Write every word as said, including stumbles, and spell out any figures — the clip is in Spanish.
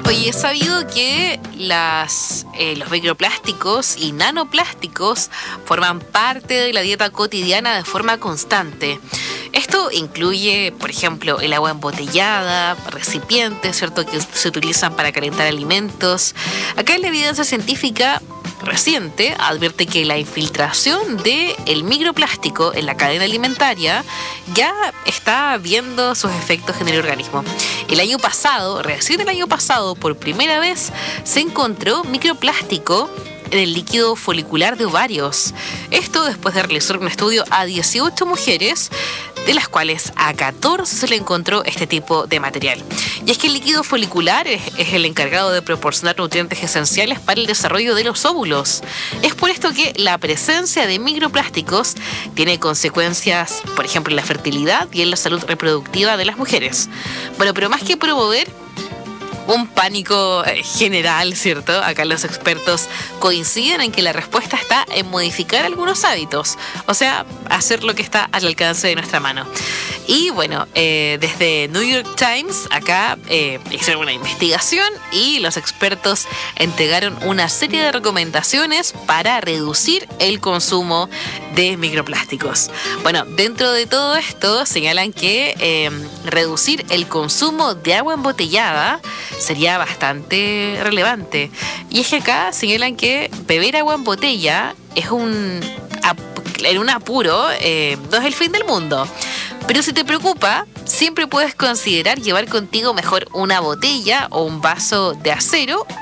Oye, he sabido que las, eh, los microplásticos y nanoplásticos forman parte de la dieta cotidiana de forma constante. Esto incluye, por ejemplo, el agua embotellada, recipientes, ¿cierto?, que se utilizan para calentar alimentos. Acá la evidencia científica reciente advierte que la infiltración del microplástico en la cadena alimentaria ya está viendo sus efectos en el organismo. El año pasado, recién el año pasado, por primera vez, se encontró microplástico en el líquido folicular de ovarios. Esto después de realizar un estudio a dieciocho mujeres, de las cuales a catorce se le encontró este tipo de material. Y es que el líquido folicular es, es el encargado de proporcionar nutrientes esenciales para el desarrollo de los óvulos. Es por esto que la presencia de microplásticos tiene consecuencias, por ejemplo, en la fertilidad y en la salud reproductiva de las mujeres. Bueno, pero más que promover un pánico general, ¿cierto? Acá los expertos coinciden en que la respuesta está en modificar algunos hábitos, o sea, hacer lo que está al alcance de nuestra mano. Y bueno, eh, desde New York Times, acá eh, hicieron una investigación y los expertos entregaron una serie de recomendaciones para reducir el consumo de microplásticos. Bueno, dentro de todo esto señalan que eh, reducir el consumo de agua embotellada sería bastante relevante. Y es que acá señalan que beber agua en botella es un, en un apuro, eh, no es el fin del mundo. Pero si te preocupa, siempre puedes considerar llevar contigo mejor una botella o un vaso de acero